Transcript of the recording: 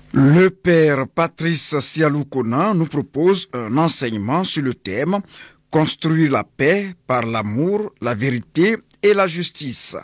Le père Patrice Sialoukona nous propose un enseignement sur le thème « Construire la paix par l'amour, la vérité et la justice ».